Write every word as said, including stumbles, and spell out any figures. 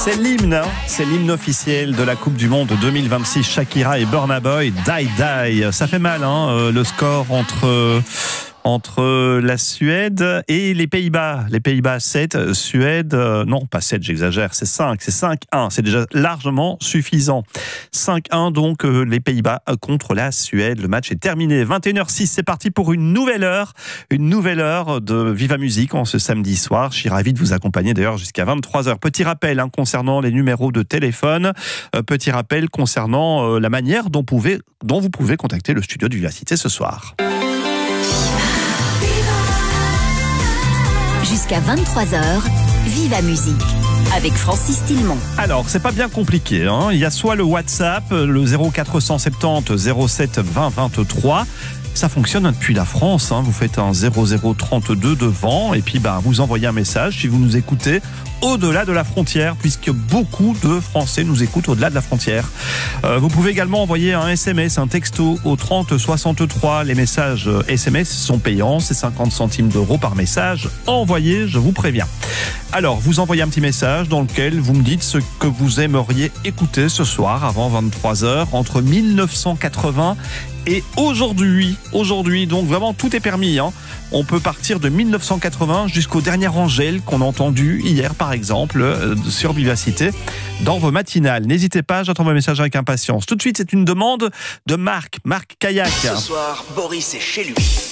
C'est l'hymne, hein, c'est l'hymne officiel de la Coupe du Monde deux mille vingt-six. Shakira et Burna Boy, Die Die. Ça fait mal, hein, euh, le score entre... Euh, entre la Suède et les Pays-Bas. Les Pays-Bas sept, Suède, euh, non pas sept, j'exagère, c'est cinq, c'est cinq un, c'est déjà largement suffisant. cinq un donc, euh, les Pays-Bas contre la Suède. Le match est terminé. vingt et une heures zéro six, c'est parti pour une nouvelle heure, une nouvelle heure de Viva Musique en ce samedi soir. Je suis ravi de vous accompagner d'ailleurs jusqu'à vingt-trois heures. Petit rappel hein, concernant les numéros de téléphone, euh, petit rappel concernant euh, la manière dont, pouvez, dont vous pouvez contacter le studio de Vivacité ce soir. Jusqu'à vingt-trois heures, Viva Musique avec Francis Tillemont. Alors, c'est pas bien compliqué, hein. Il y a soit le WhatsApp, le zéro quatre cent soixante-dix zéro sept vingt vingt-trois. Ça fonctionne depuis la France, hein. Vous faites un zéro zéro trente-deux devant et puis bah, vous envoyez un message si vous nous écoutez au-delà de la frontière, puisque beaucoup de Français nous écoutent au-delà de la frontière. Euh, vous pouvez également envoyer un S M S, un texto au trente soixante-trois. Les messages S M S sont payants, c'est cinquante centimes d'euros par message envoyé, je vous préviens. Alors, vous envoyez un petit message dans lequel vous me dites ce que vous aimeriez écouter ce soir avant vingt-trois heures, entre mille neuf cent quatre-vingts et aujourd'hui. Aujourd'hui, donc vraiment tout est permis, hein. On peut partir de mille neuf cent quatre-vingts jusqu'au dernier Angèle qu'on a entendu hier, par exemple, euh, sur Vivacité, dans vos matinales. N'hésitez pas, j'attends vos messages avec impatience. Tout de suite, c'est une demande de Marc, Marc Kayak. Ce soir, Boris est chez lui.